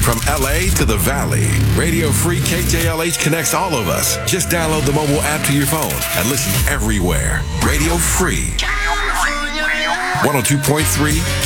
From LA to the Valley, Radio Free KJLH connects all of us. Just download the mobile app to your phone and listen everywhere. Radio Free. 102.3